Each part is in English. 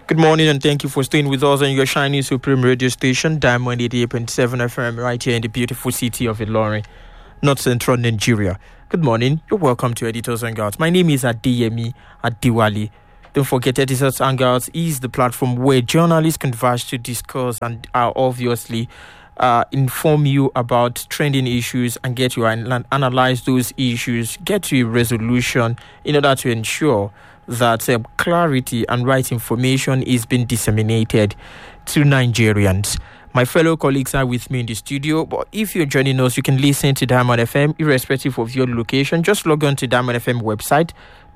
Good morning and thank you for staying with us on your shiny supreme radio station, Diamond 88.7 FM, right here in the beautiful city of Ilorin, North Central Nigeria. Good morning. You're welcome to Editors Hangouts. My name is Adeyemi Adiwali. Don't forget, Editors Hangouts is the platform where journalists converge to discuss and obviously inform you about trending issues and get you analyze those issues, get to a resolution in order to ensure that clarity and right information is being disseminated to Nigerians. My fellow colleagues are with me in the studio, but if you're joining us, you can listen to Diamond FM irrespective of your location. Just log on to Diamond FM website,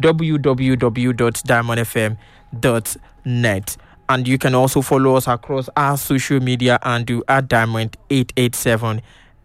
www.diamondfm.net. And you can also follow us across our social media and do at Diamond 887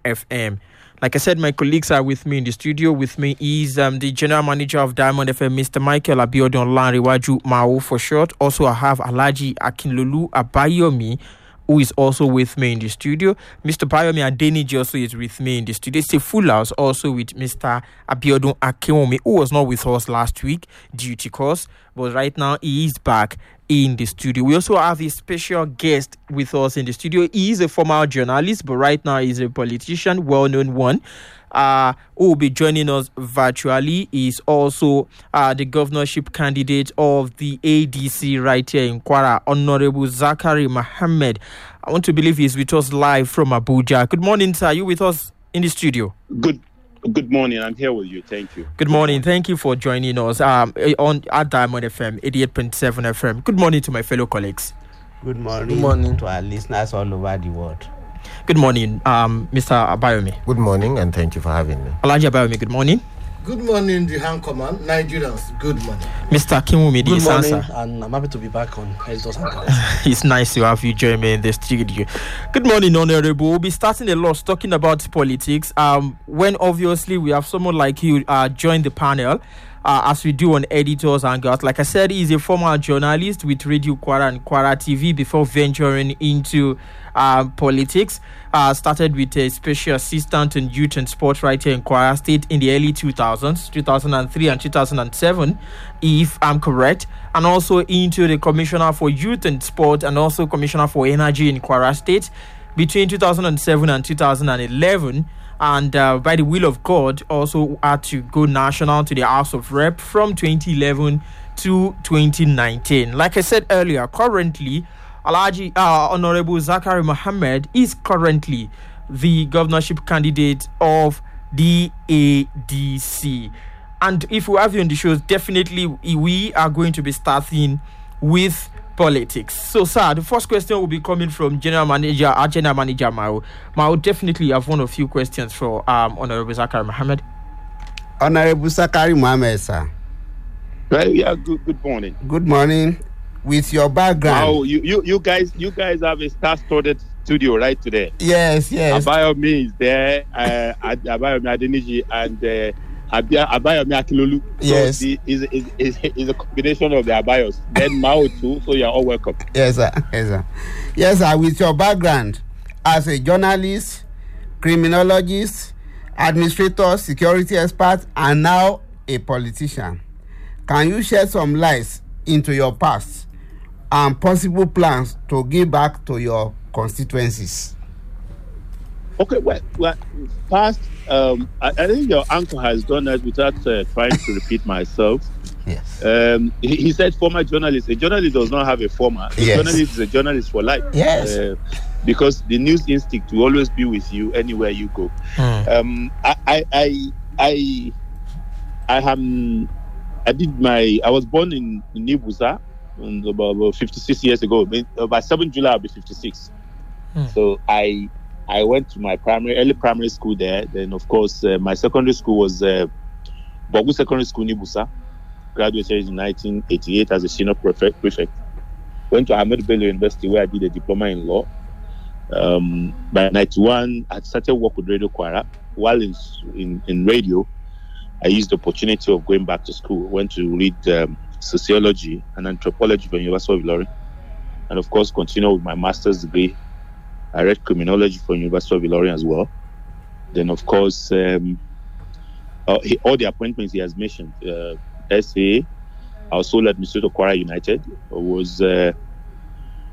FM. Like I said, my colleagues are with me in the studio. With me is the General Manager of Diamond FM, Mr. Michael Abiodun Lanrewaju Mao for short. Also, I have Alhaji Akinlolu Abayomi, who is also with me in the studio. Mr. Bayomi Adeniji also is with me in the studio. It's a full house also with Mr. Abiodun Akinwumi, who was not with us last week due to course, but right now he is back in the studio. We also have a special guest with us in the studio. He is a former journalist, but right now he's a politician, well-known one, who will be joining us virtually. He's also the governorship candidate of the ADC right here in Kwara, Honorable Zakari Mohammed. I want to believe he's with us live from Abuja. Good morning, sir. Are you with us in the studio? Good morning. I'm here with you. Thank you. Good morning. Thank you for joining us on at Diamond FM 88.7 FM. Good morning to my fellow colleagues. Good morning to our listeners all over the world. Good morning, Mr. Abayomi. Good morning and thank you for having me. Alhaji Abayomi, good morning. Good morning, the hand command, Nigerians. Good morning. Mr. Akinwumi, good morning, answer. And I'm happy to be back on Editors Hangouts. It's nice to have you join me in the studio. Good morning, Honorable. We'll be starting a lot talking about politics. When obviously we have someone like you join the panel, as we do on Editors Hangouts. Like I said, he's a former journalist with Radio Kwara and Kwara TV before venturing into politics. Started with a special assistant in youth and sports right here in Kwara State in the early 2000s, 2003 and 2007, if I'm correct. And also into the Commissioner for Youth and Sport and also Commissioner for Energy in Kwara State between 2007 and 2011. And by the will of God, also had to go national to the House of Rep from 2011 to 2019. Like I said earlier, currently, Alhaji Honorable Zakari Mohammed is currently the governorship candidate of the ADC. And if we have you on the show, definitely we are going to be starting with politics. So, sir, the first question will be coming from our General Manager Mao. Mao, definitely have one or few questions for Honorable Zakari Mohammed. Honorable Zakari Mohammed, sir. Well, yeah, good morning. Good morning. With your background. Wow, you guys have a star-studded studio right today. Yes. Abayomi is there, Abayomi Adeniji and Abayomi Akinlolu. Yes. So is a combination of the Abayos. Then Mao too, so you're all welcome. Yes, sir. Yes, sir. With your background as a journalist, criminologist, administrator, security expert, and now a politician, can you shed some light into your past and possible plans to give back to your constituencies? Okay, well past, I think your uncle has done that without trying to repeat myself. Yes. He said former journalist. A journalist does not have a former. A journalist is a journalist for life. Yes. Because the news instinct will always be with you anywhere you go. I was born in Nibusa about 56 years ago. By 7 July, I'll be 56. So I went to my early primary school there. Then, of course, my secondary school was Bogu Secondary School, Nibusa. Graduated in 1988 as a senior prefect. Went to Ahmed Bello University where I did a diploma in law. By 91, I started work with Radio Kwara. While in radio, I used the opportunity of going back to school. Went to read sociology and anthropology from University of Ilorin, and of course continued with my master's degree. I read criminology from University of Ilorin as well. Then of course all the appointments he has mentioned, SA, our sole administrator Kwara United, was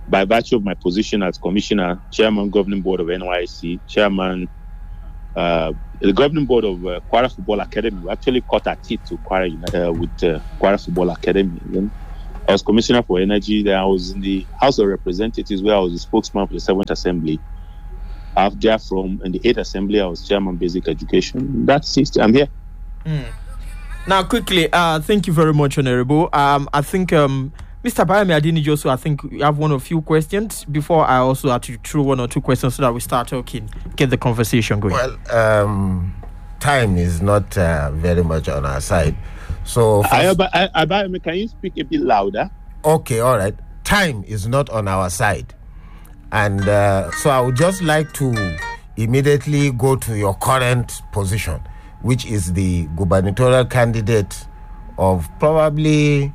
by virtue of my position as commissioner, chairman, governing board of NYSC, chairman, the governing board of Kwara Football Academy. We actually cut our teeth to Kwara with Kwara Football Academy. Then I was commissioner for energy. Then I was in the House of Representatives, where I was the spokesman for the 7th Assembly. After in the 8th Assembly, I was chairman basic education. That's it. I'm here. Now, quickly, thank you very much, Honorable. I think Mr. Bayami Adenijosu, I think we have one or few questions before I also have to throw one or two questions so that we start talking, get the conversation going. Well, time is not very much on our side. So, Bayami, can you speak a bit louder? Okay, all right. Time is not on our side. And so I would just like to immediately go to your current position, which is the gubernatorial candidate of probably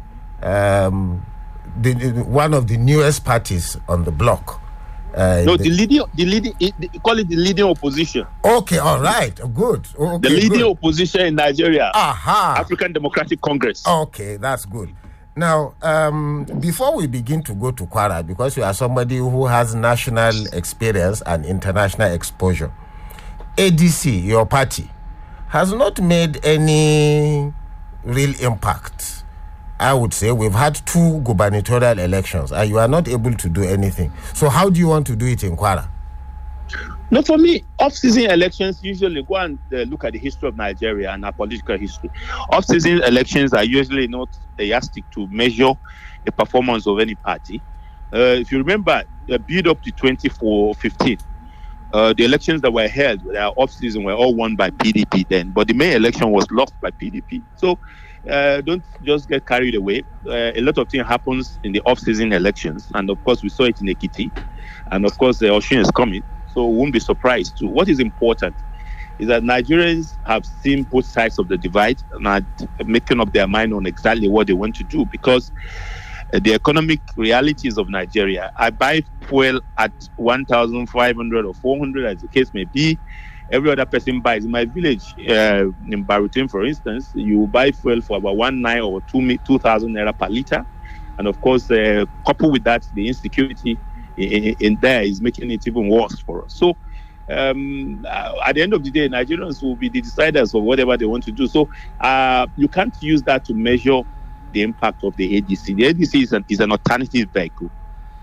one of the newest parties on the block. No, the leading, call it the leading opposition. Okay, all right, good. Okay, the leading opposition in Nigeria. Aha. African Democratic Congress. Okay, that's good. Now, before we begin to go to Kwara, because you are somebody who has national experience and international exposure, ADC, your party, has not made any real impact. I would say we've had 2 gubernatorial elections and you are not able to do anything. So how do you want to do it in Kwara? No, for me, off-season elections usually go and look at the history of Nigeria and our political history. Off-season elections are usually not a yardstick to measure the performance of any party. If you remember, the build up to 2015, the elections that were held, off-season, were all won by PDP then, but the main election was lost by PDP. So don't just get carried away. A lot of things happens in the off-season elections, and of course we saw it in Ekiti, and of course the Osun is coming, so we won't be surprised too. What is important is that Nigerians have seen both sides of the divide and are making up their mind on exactly what they want to do, because the economic realities of Nigeria. I buy fuel at 1,500 or 400, as the case may be. Every other person buys. In my village, in Barutin, for instance, you buy fuel for about 1,900 or 2,000 naira per liter. And of course, coupled with that, the insecurity in there is making it even worse for us. So, at the end of the day, Nigerians will be the deciders of whatever they want to do. So, you can't use that to measure the impact of the ADC. The ADC is an alternative vehicle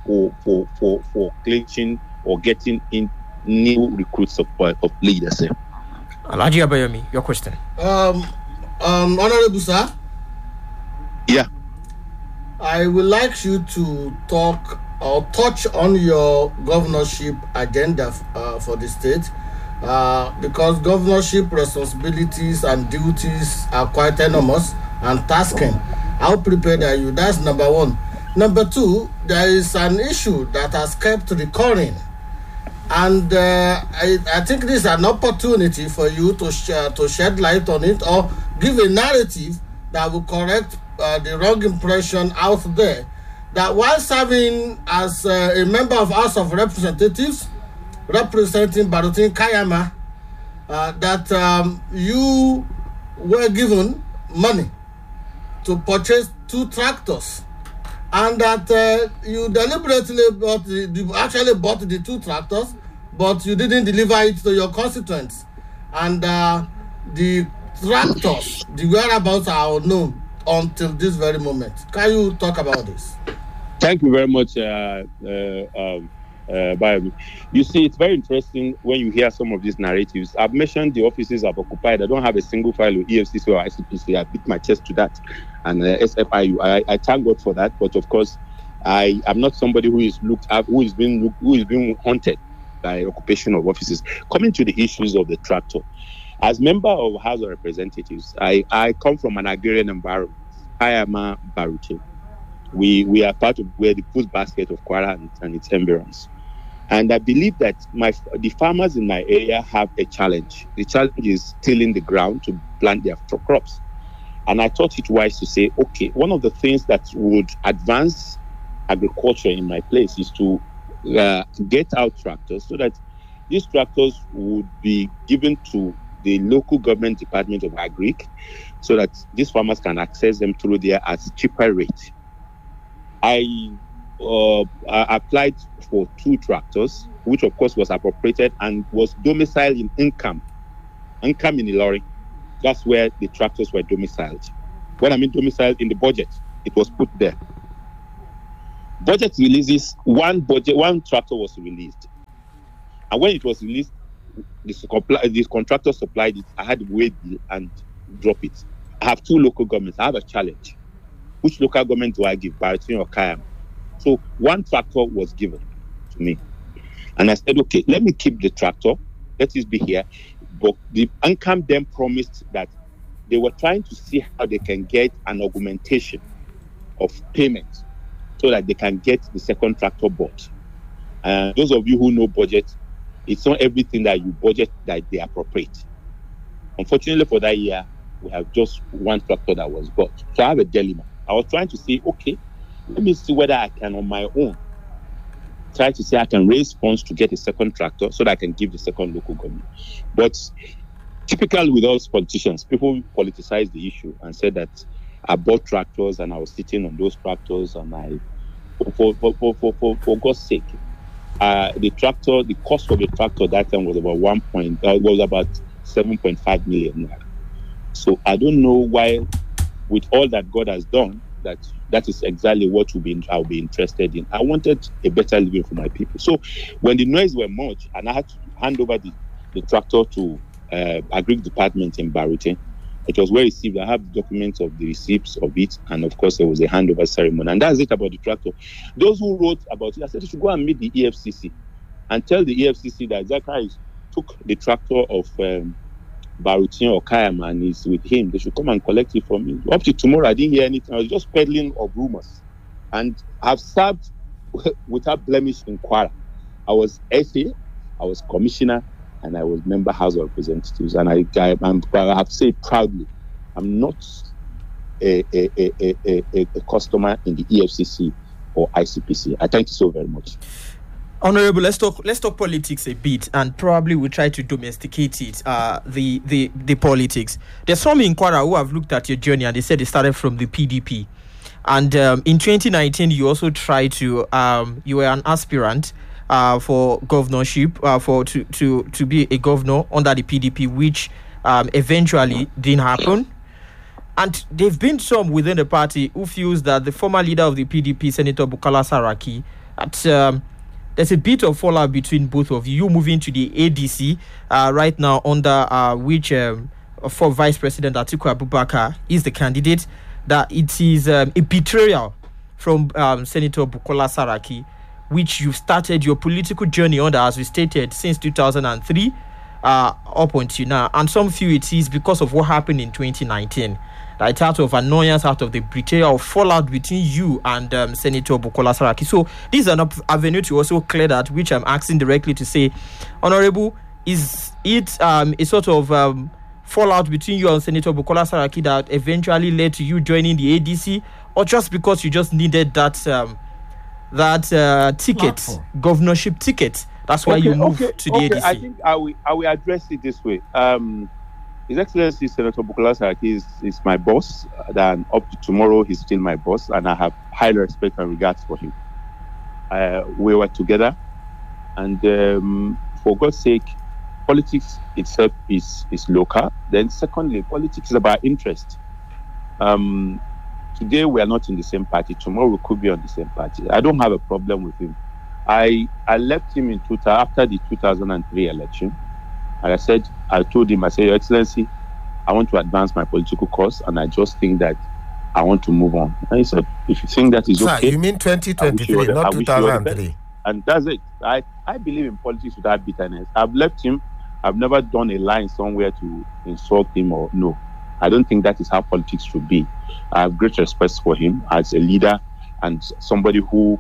for clinching or getting in new recruits of leaders. Alhaji Abayomi, your question. Honorable sir. Yeah. I would like you to talk or touch on your governorship agenda for the state, because governorship responsibilities and duties are quite enormous and tasking. How prepared are you? That's number one. Number two, there is an issue that has kept recurring. And I think this is an opportunity for you to shed light on it, or give a narrative that will correct the wrong impression out there. That while serving as a member of House of Representatives, representing Barutin Kayama, that you were given money to purchase 2 tractors, and that you deliberately actually bought the 2 tractors, but you didn't deliver it to your constituents, and the tractors, the whereabouts are unknown until this very moment. Can you talk about this? Thank you very much, Bayomi. You see, it's very interesting when you hear some of these narratives. I've mentioned the offices I've occupied. I don't have a single file with EFCC or ICPC. I beat my chest to that. And SFIU, I thank God for that. But of course, I am not somebody who is looked at, who is being haunted by occupation of offices. Coming to the issues of the tractor, as member of House of Representatives, I come from an agrarian environment. I am a Barutin. We are part of where the food basket of Kwara and its environs. And I believe that the farmers in my area have a challenge. The challenge is tilling the ground to plant their crops. And I thought it wise to say, okay, one of the things that would advance agriculture in my place is to get out tractors, so that these tractors would be given to the local government department of Agric, so that these farmers can access them through there at cheaper rate. I applied for 2 tractors, which of course was appropriated and was domiciled in Nkam in Ilorin. That's where the tractors were domiciled. When I mean domiciled, in the budget, it was put there. Budget releases, one tractor was released. And when it was released, the contractor supplied it. I had to wait and drop it. I have 2 local governments. I have a challenge. Which local government do I give, Baritin or Kayama? So 1 tractor was given to me. And I said, okay, let me keep the tractor. Let it be here. But the Nkam then promised that they were trying to see how they can get an augmentation of payment so that they can get the second tractor bought. Those of you who know budget, it's not everything that you budget that they appropriate. Unfortunately for that year, we have just 1 tractor that was bought. So I have a dilemma. I was trying to say, okay, let me see whether I can on my own try to say I can raise funds to get a second tractor so that I can give the second local government. But typical with us politicians, people politicize the issue and said that I bought tractors and I was sitting on those tractors and for God's sake, the cost of the tractor that time was about 7.5 million. So I don't know why, with all that God has done, that is exactly what I'll be interested in. I wanted a better living for my people. So when the noise were much and I had to hand over the tractor to Agric department in Baritin, it was well received. I have documents of the receipts of it, and of course there was a handover ceremony. And that's it about the tractor. Those who wrote about it, I said you should go and meet the EFCC and tell the EFCC that Zachary took the tractor of Baritin or Kayama and is with him. They should come and collect it from me. Up to tomorrow, I didn't hear anything. I was just peddling of rumors. And I've served without blemish in Kwara. I was SA, I was commissioner, and I was member House of Representatives. And I have to say proudly, I'm not a customer in the EFCC or ICPC. I thank you so very much. Honorable, let's talk politics a bit, and probably we'll try to domesticate it. The politics. There's some in Kwara who have looked at your journey and they said they started from the PDP, and in 2019 you also tried to you were an aspirant for governorship to be a governor under the PDP, which eventually didn't happen. And there've been some within the party who feels that the former leader of the PDP, Senator Bukola Saraki, there's a bit of fallout between both of you. You moving to the ADC right now, under which for Vice President Atiku Abubakar is the candidate. That it is a betrayal from Senator Bukola Saraki, which you started your political journey under, as we stated, since 2003 up until now. And some feel it is because of what happened in 2019. That it's out of annoyance, out of the betrayal, fallout between you and Senator Bukola Saraki. So this is an avenue to also clear that, which I'm asking directly to say, Honorable, is it a sort of fallout between you and Senator Bukola Saraki that eventually led to you joining the ADC, or just because you just needed that ticket, platform, governorship ticket? That's why you moved to the ADC. I think I will address it this way. His Excellency Senator Bukola Saraki is my boss, and up to tomorrow he's still my boss, and I have high respect and regards for him. We were together, and for God's sake, politics itself is local. Then secondly, politics is about interest. Today we are not in the same party. Tomorrow we could be on the same party. I don't have a problem with him. I left him in after the 2003 election. And I told him, Your Excellency, I want to advance my political cause, and I just think that I want to move on. And he said, if you think that is okay. You mean 2023, not 2003? And that's it. I believe in politics without bitterness. I've left him. I've never done a line somewhere to insult him or no. I don't think that is how politics should be. I have great respect for him as a leader and somebody who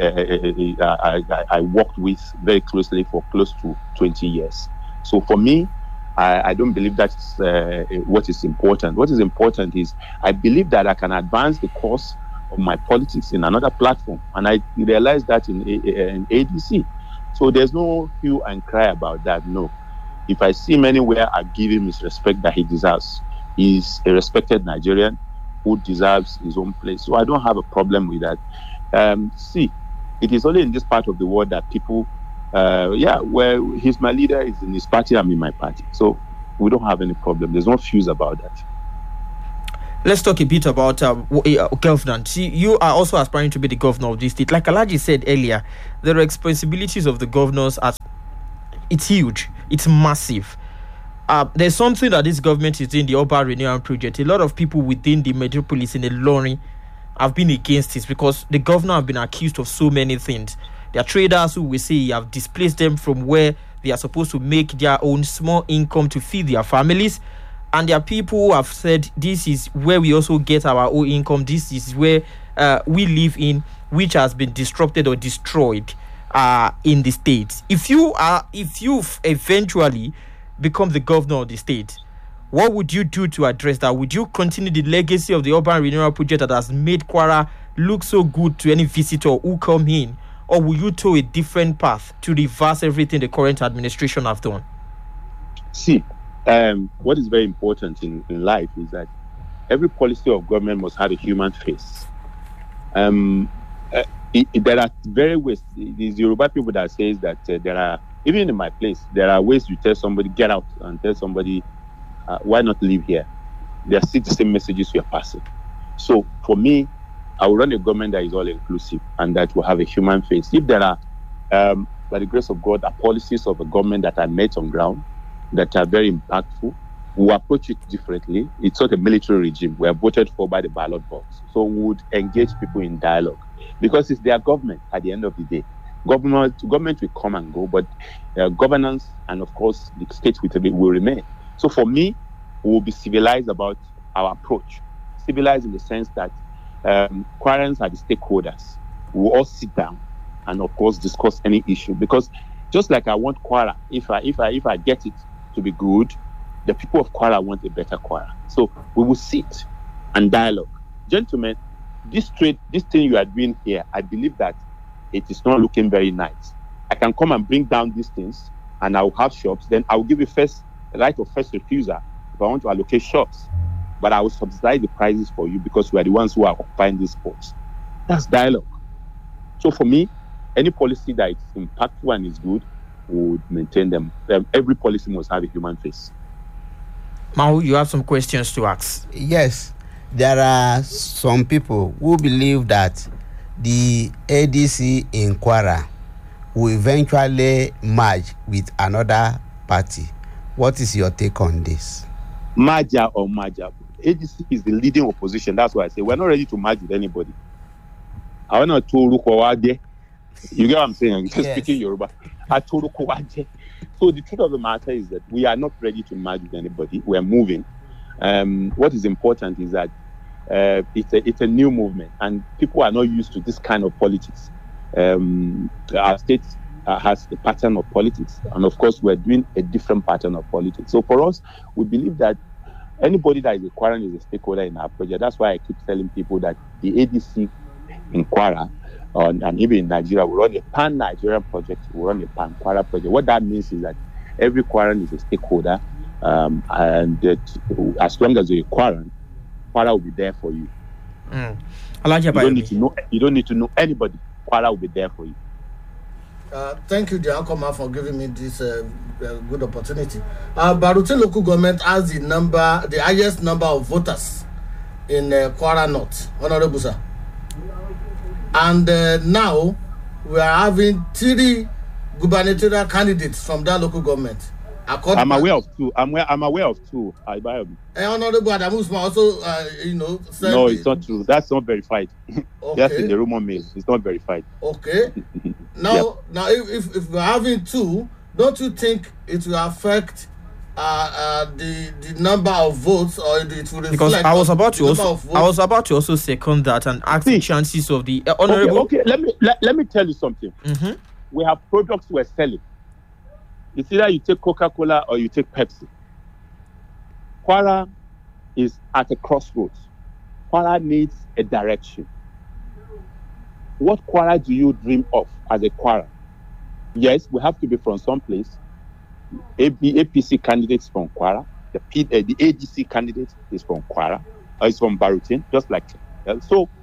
I worked with very closely for close to 20 years. So for me, I don't believe that's what is important. What is important is I believe that I can advance the cause of my politics in another platform. And I realized that in ADC. So there's no hue and cry about that, no. If I see him anywhere, I give him his respect that he deserves. He's a respected Nigerian who deserves his own place. So I don't have a problem with that. See, it is only in this part of the world that people, where he's my leader, is in his party, I'm in my party. So we don't have any problem. There's no fuse about that. Let's talk a bit about governance. See, you are also aspiring to be the governor of this state. Like Alhaji said earlier, the responsibilities of the governors it's huge. It's massive. There's something that this government is doing, the urban renewal project. A lot of people within the metropolis in the Ilorin have been against it because the governor have been accused of so many things. There are traders who will say he have displaced them from where they are supposed to make their own small income to feed their families. And there are people who have said this is where we also get our own income. This is where we live in, which has been disrupted or destroyed in the state. If you eventually become the governor of the state, what would you do to address that? Would you continue the legacy of the urban renewal project that has made Kwara look so good to any visitor who come in, or will you toe a different path to reverse everything the current administration have done? See, what is very important in life is that every policy of government must have a human face. There are very ways. These Yoruba people that says that there are, even in my place, there are ways you tell somebody get out and tell somebody why not live here. They are still the same messages you are passing. So for me, I will run a government that is all inclusive and that will have a human face. If there are, by the grace of God, policies of a government that are made on ground, that are very impactful, we will approach it differently. It's not a military regime. We are voted for by the ballot box. So we would engage people in dialogue because it's their government at the end of the day. Government will come and go, but governance and, of course, the state will remain. So for me, we will be civilized about our approach. Civilized in the sense that Kwarans are the stakeholders. We will all sit down and, of course, discuss any issue. Because just like I want Kwara, if I get it to be good, the people of Kwara want a better Kwara. So we will sit and dialogue. Gentlemen, this thing you are doing here, I believe that it is not looking very nice. I can come and bring down these things and I will have shops. Then I will give you right of first refusal if I want to allocate shops. But I will subsidize the prices for you because we are the ones who are occupying these spots. That's dialogue. So for me, any policy that is impactful and is good, we would maintain them. Every policy must have a human face. Mau, you have some questions to ask. Yes, there are some people who believe that the ADC in Kwara will eventually merge with another party. What is your take on this? Merger or merger. ADC is the leading opposition. That's why I say we're not ready to merge with anybody. I want to Rukwawade. You get what I'm saying? I'm just speaking Yoruba. So the truth of the matter is that we are not ready to merge with anybody. We are moving. What is important is that it's a new movement, and people are not used to this kind of politics. Our state has a pattern of politics, and of course, we're doing a different pattern of politics. So for us, we believe that anybody that is a Kwaran is a stakeholder in our project. That's why I keep telling people that the ADC in Kwara and even in Nigeria, we run a pan-Nigerian project, we run a pan-Kwara project. What that means is that every Kwaran is a stakeholder, and that as long as you're a Kwaran, Kwara will be there for you. You don't need to know anybody. Kwara will be there for you. Thank you, Giacomo, for giving me this good opportunity. Baruti local government has the highest number of voters in Kwara North, Honorable Sir. And now we are having 3 gubernatorial candidates from that local government. I'm aware of 2. I'm aware of 2. Honorable Adamu Usman also, said no, it's not true. That's not verified. Okay. That's in the rumor mill. It's not verified. Okay. Now, if we're having 2, don't you think it will affect the number of votes, or it will reflect? Because I was about to also second that and ask the chances of the honorable. Okay. Let me tell you something. Mm-hmm. We have products we're selling. It's either you take Coca-Cola or you take Pepsi. Kwara is at a crossroads. Kwara needs a direction. What Kwara do you dream of as a Kwara? Yes, we have to be from someplace. APC candidate is from Kwara. The ADC candidate is from Kwara. Or is from Barutin, just like so.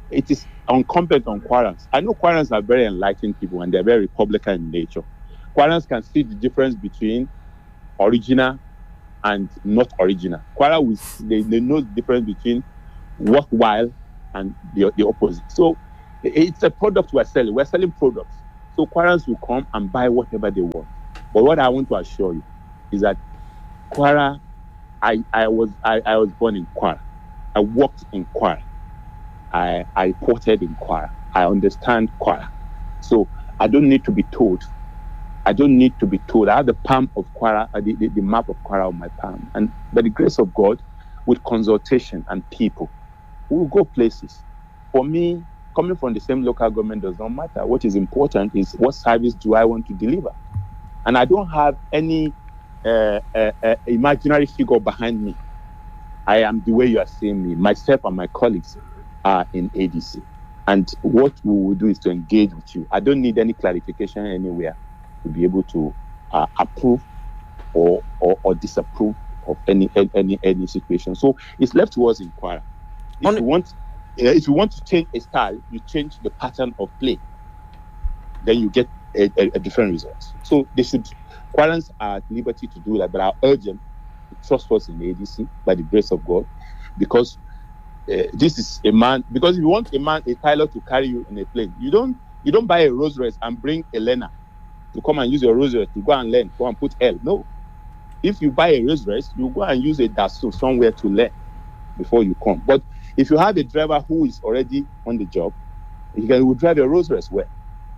it is incumbent on Kwarans. I know Kwarans are very enlightened people and they're very Republican in nature. Kwarans can see the difference between original and not original. Kwara, they know the difference between worthwhile and the opposite. So it's a product we're selling. We're selling products. So Kwarans will come and buy whatever they want. But what I want to assure you is that Kwara, I was born in Kwara. I worked in Kwara. I reported in Kwara. I understand Kwara. So I don't need to be told. I have the palm of Kwara, the map of Kwara on my palm. And by the grace of God, with consultation and people, we will go places. For me, coming from the same local government does not matter. What is important is what service do I want to deliver? And I don't have any imaginary figure behind me. I am the way you are seeing me. Myself and my colleagues are in ADC. And what we will do is to engage with you. I don't need any clarification anywhere to be able to approve or disapprove of any situation. So it's left to us in Kwara. If you want to change a style, you change the pattern of play. Then you get a different result. So Kwarans are at liberty to do that, but I urge them to trust us in the ADC by the grace of God, because this is a man. Because if you want a pilot to carry you in a plane, you don't buy a Rolls Royce and bring a learner to come and use your Rolls Royce to go and learn, go and put L. No. If you buy a Rolls Royce, you go and use a Dassault somewhere to learn before you come. But if you have a driver who is already on the job, he will drive a Rolls Royce well.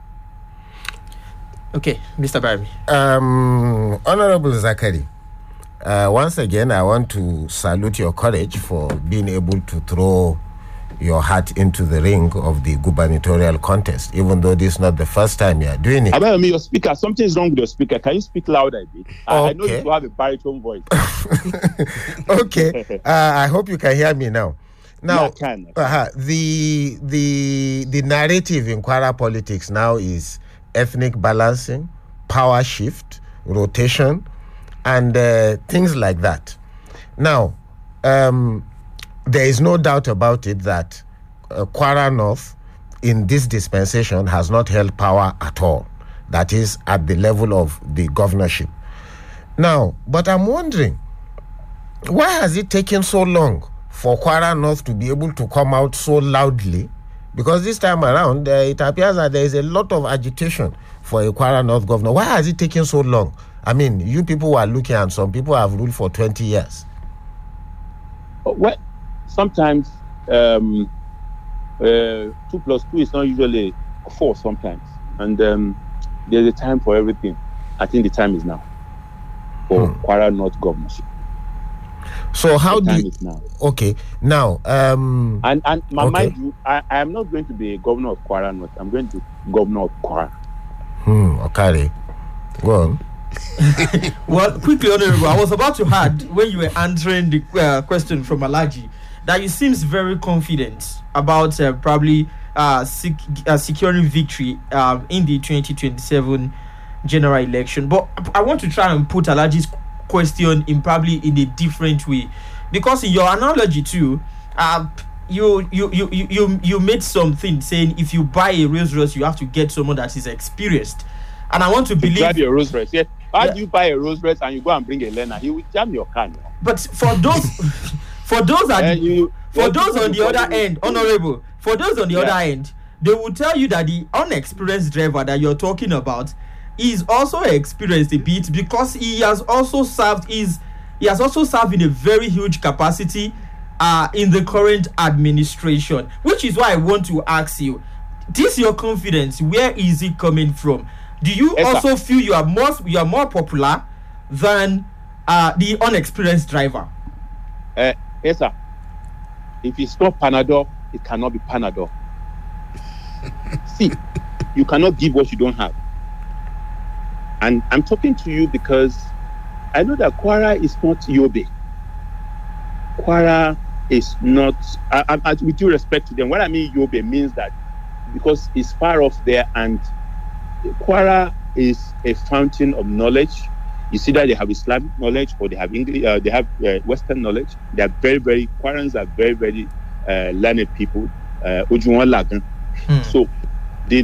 Okay, Mr. Barry. Honorable Zakari, once again, I want to salute your courage for being able to throw your hat into the ring of the gubernatorial contest, even though this is not the first time you are doing it. Abayomi, your speaker, something is wrong with your speaker. Can you speak louder a bit? Okay. I know you have a baritone voice. Okay, I hope you can hear me now. Now, yeah, I can. The narrative in Kwara politics now is ethnic balancing, power shift, rotation, and things like that. Now, there is no doubt about it that Kwara North in this dispensation has not held power at all. That is at the level of the governorship. Now, but I'm wondering, why has it taken so long for Kwara North to be able to come out so loudly? Because this time around, it appears that there is a lot of agitation for a Kwara North governor. Why has it taken so long? I mean, you people are looking and some people have ruled for 20 years. Well, sometimes 2 plus 2 is not usually 4 sometimes. And there's a time for everything. I think the time is now for Kwara North governorship. So how do you... Now. Okay, now... and mind you, I am not going to be a governor of Kwara North. I'm going to be governor of Kwara. Okay. Go on. Well, quickly, Honorable, I was about to add, when you were answering the question from Alaji, that you seems very confident about probably securing victory in the 2027 general election. But I want to try and put Alaji's question in a different way, because in your analogy too, you made something saying if you buy a Rolls Royce, you have to get someone that is experienced. And I want to believe... Drive your Rolls Royce, yeah. How do you buy a Rolls Royce and you go and bring a learner? He will jam your car. But for those on the other end, Honorable, for those on the other end, they will tell you that the unexperienced driver that you're talking about is also experienced a bit, because he has also served in a very huge capacity in the current administration, which is why I want to ask you, this your confidence, where is it coming from? Do you also feel you are more popular than the unexperienced driver? Yes, sir. If it's not Panadol, it cannot be Panadol. See, you cannot give what you don't have. And I'm talking to you because I know that Kwara is not Yobe. Kwara is not, with due respect to them, what I mean Yobe means that because it's far off there, and Kwara is a fountain of knowledge. You see that they have Islamic knowledge, or they have English, they have Western knowledge. They are very, very, Kwarans are very, very learned people. Ojuwon Lagan. So you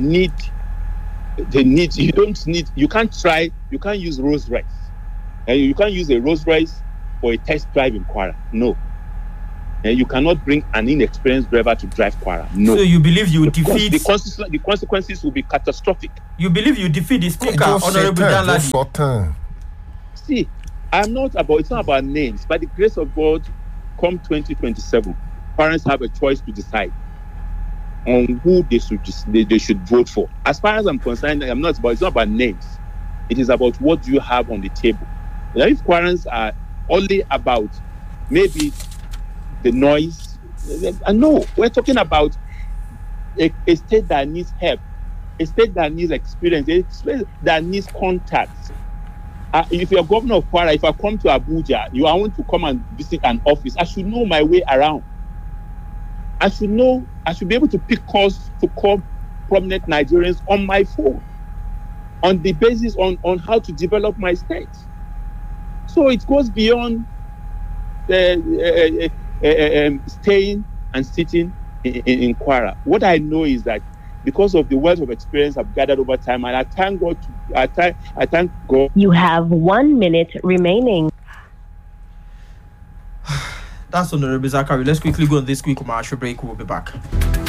can't use Rolls Royce. You can't use a Rolls Royce for a test drive in Kwara. No. You cannot bring an inexperienced driver to drive Kwara. No. So you believe you defeat... The consequences will be catastrophic. You believe you defeat the speaker, Honorable Danladi? See, it's not about names. By the grace of God, come 2027, parents have a choice to decide on who they should vote for. As far as I'm concerned, it's not about names. It is about what do you have on the table. Now, if Kwarans are only about maybe the noise, no, we're talking about a state that needs help, a state that needs experience, a state that needs contacts. If you're governor of Kwara, if I come to Abuja, I want to come and visit an office, I should know my way around. I should be able to pick calls to call prominent Nigerians on my phone, on the basis on how to develop my state. So it goes beyond staying and sitting in Kwara. What I know is that because of the wealth of experience I've gathered over time, and I thank God. I thank God. You have 1 minute remaining. That's Honorable Zakari. Let's quickly go on this quick commercial break. We'll be back.